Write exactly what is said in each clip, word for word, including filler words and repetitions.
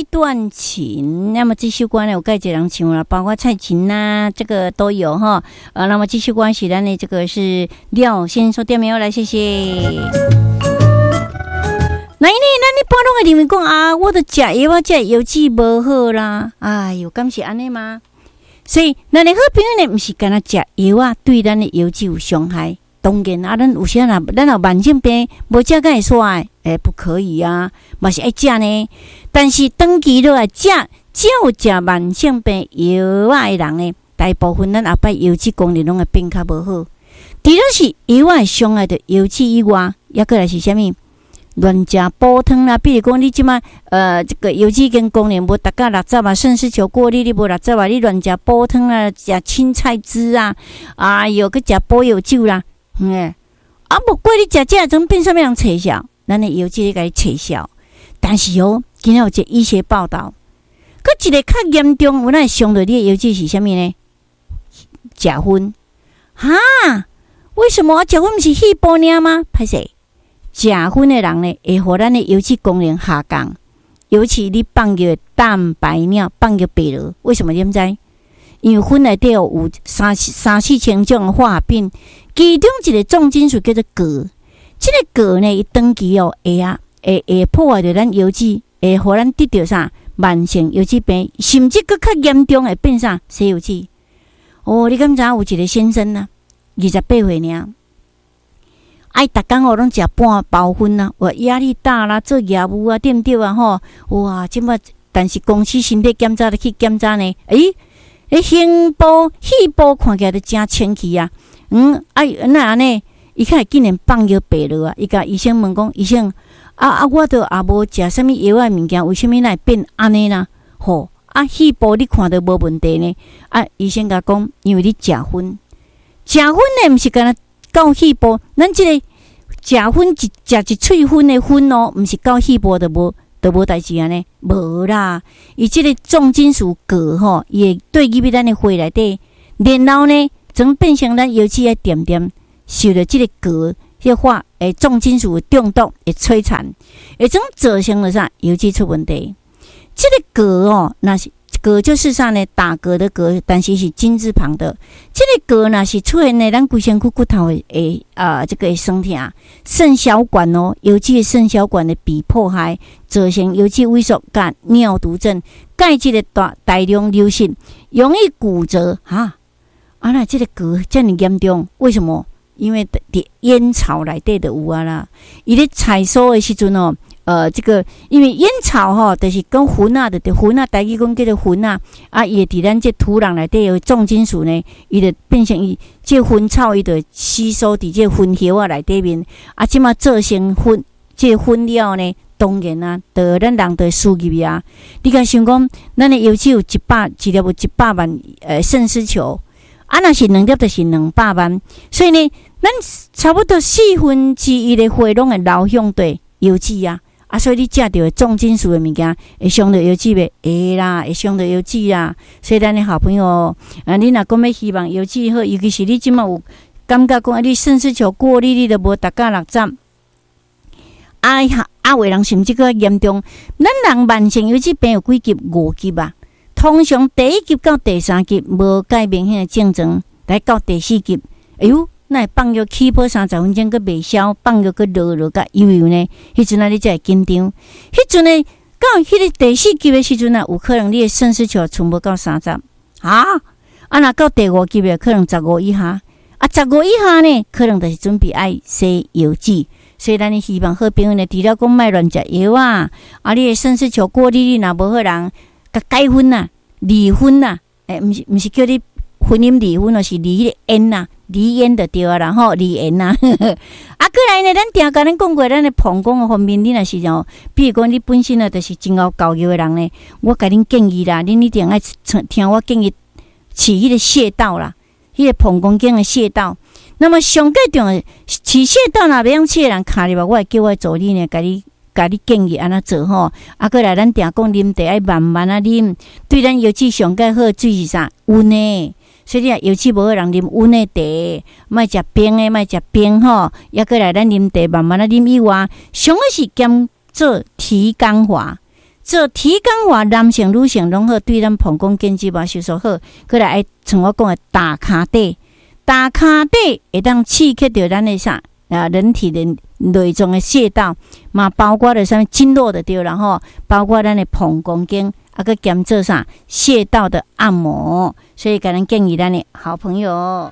段情。那么这首歌呢，有介几人唱了，包括蔡琴呐、啊，这个都有哈。呃，那么这首歌是咱的这个是廖先生点名来，谢谢。那因为咱一般拢会认为讲啊，我的食药啊，食药剂无好啦。哎哟，敢是安尼吗？所以，咱的好朋友呢，不是干那食药啊，对咱的药剂有伤害。当然啊，咱有些人，咱有慢性病，无食敢会衰，诶，不可以啊，嘛是爱食呢。但是长期落来食，只有食慢性病药啊的人呢，大部分咱后摆药剂功能拢会变较无好。除了是药啊伤害着药剂以外，抑过来是啥物？乱食补汤啦，比如讲你即马呃这个药剂跟功能无达到六十啊，肾丝球过滤你无六十啊，你乱食补汤啊，食青菜汁啊，啊有个食补药酒啦，嗯，啊无过你食这种变啥物人撤销？咱的药剂你甲你撤销，但是哦，今仔有一个医学报道，佮一个较严重，有哪伤到你的药剂是啥物呢？食薰哈？为什么食薰毋是细胞尔吗？歹势。食薰的人呢，会互咱的油脂功能下降，尤其你放入蛋白尿、放入白螺，为什么你不知？因为薰内底有三三四千种化合品，其中一个重金属叫做铬。这个铬呢，伊长期哦会啊会会破坏着咱油脂，会互咱得到啥慢性油脂病，甚至佫较严重会变啥西油脂。哦，你敢知有一个先生啊，二十八岁尔。哎，逐工哦，拢食半包薰啊，我压力大啦，做业务啊，对毋对啊？吼，哇，即摆但是公司身体检查咧去检查呢，诶，诶，胸部、细部看起来都真清气啊。嗯，哎，那安尼，伊较会竟然放药白落啊！伊甲医生问讲，医生，啊啊，我都也无食啥物药啊物件，为什么会变安尼啦？吼，啊，细部你看到无问题呢？啊，医生甲讲，因为你食薰，食薰呢，毋是干那。到细胞，咱即个食薰一食一喙薰的薰哦，毋是到细胞就无就无代志安尼，无啦。伊即个重金属铬吼，伊会对入去咱的血内底，然后呢，总变成咱油脂的点点受到即个铬迄化诶重金属的中毒会摧残，会总造成了啥油脂出问题。即个铬哦，那是。铬就是啥呢？打嗝的嗝，但是是金字旁的。这个铬呢是出现在咱规身躯骨头的诶啊，这个会酸痛。肾小管哦，油脂的肾小管的被破坏，造成油脂萎缩甲尿毒症，钙质的大大量流失，容易骨折哈。啊，那这个铬这么严重，为什么？因为伫烟草内底就有啊啦。伊咧采收的时阵哦。呃，这个因为烟草吼，就是跟薰啊的，薰啊，台语讲叫做薰啊，啊，伊会伫咱这土壤内底有重金属呢，伊就变成伊这薰草，伊就吸收伫这薰叶啊内底面，啊，即马做成薰，这薰料呢，当然啊，就咱人就输入去啊。你甲想讲，咱的油脂有一百，一粒有一百万呃肾丝球，啊，若是两粒就是两百万，所以呢，咱差不多四分之一的血拢会流向对油脂啊。啊，所以你食到重金属的物件，会伤到油脂袂？会啦，会伤到油脂啦。所以咱的好朋友，啊，你若讲要希望油脂好，尤其是你即马有感觉讲，啊，你肾丝球过滤你都无达到六十，啊呀，啊，有人甚至佫严重。咱人慢性油脂病有几级？五级啊。通常第一级到第三级无介明显的症状，来到第四级，哎呦！那会放药起泡三十分钟，佮袂消，放药佮落落甲油油呢？迄阵啊，你才会紧张。迄阵呢，到迄个第四级的时阵啊，有可能你的肾丝球全部到三十啊。啊，若到第五级的，可能十五以下。啊，十五以下呢，可能就是准备爱洗油脂。所以，咱希望好朋友呢，除了讲莫乱食药啊，啊，你的肾丝球过滤你若无好人，甲改婚啊，离婚啊，诶、欸，毋是毋是叫你婚姻离婚，而是离迄个烟啊。离烟就对啊，然后离烟啊，啊，过来呢，咱定甲咱讲过，咱的膀胱的方面，你若是哦，比如讲你本身啊，就是真有教育的人呢，我甲恁建议啦，恁一定爱听我建议，饲迄个穴道啦，迄、那个膀胱经的穴道。那么上个重要，饲穴道若要饲的人卡入吧，我会叫我助理呢，甲你甲你建议安怎做吼。啊，过来咱定讲啉茶爱慢慢啊啉，对咱油脂上个好，水是啥？温的。所以啊，油脂无好人啉温的茶，莫食冰的，莫食冰吼。也过来咱啉茶，慢慢啊啉以外，上个是兼做提肛法。 做提肛话，男性女性拢好，对咱膀胱经济嘛收缩好。过来爱像我讲的打卡底，打卡底会当刺激到咱的啥啊人体的内脏的穴道，嘛包括了什么经络的对啦吼，包括咱的膀胱经，啊个兼做啥穴道的按摩，所以个人建议咱的好朋友。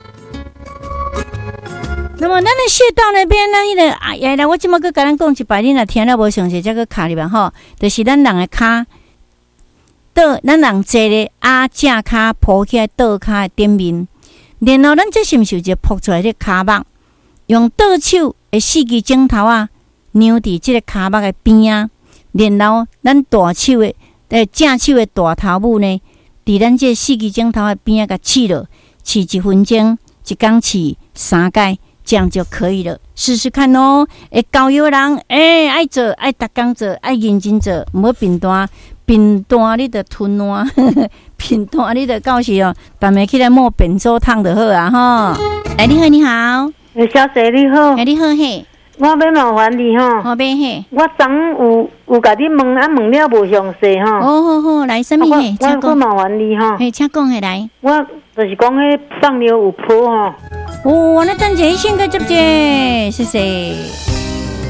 那么咱的穴道那边，咱迄个啊，来来，我即马个甲咱讲一摆，你若听了无详细，再个卡里边吼，就是咱人的骹，倒咱人坐咧啊正骹铺起来，倒骹的顶面，然后咱这是毋是有一个扑出来的骹目，用倒手的四支指头啊，扭伫即个骹目的边啊，然后咱大手的诶正手的大头拇呢，伫咱这四支指头的边啊，甲刺落，刺一分钟，一工刺三摆。这样就可以了，试试看哦。诶，教育人，诶、欸，爱做，爱逐工做，爱认真做，唔好贫惰，贫惰你得吞烂，贫惰你得到时哦，逐暝起来摸便所烫就好啊吼。哎，你好，你好， 小姐你好， 哎，你好嘿， 我要麻烦你吼， 好呗嘿， 我昨有有甲你问啊，问了无详细吼。 哦好好，来什么嘿？ 我我麻烦你吼， 嘿，请讲嘿来。 我就是讲迄放尿有泡吼。 哦，那等者先个接接，谢谢。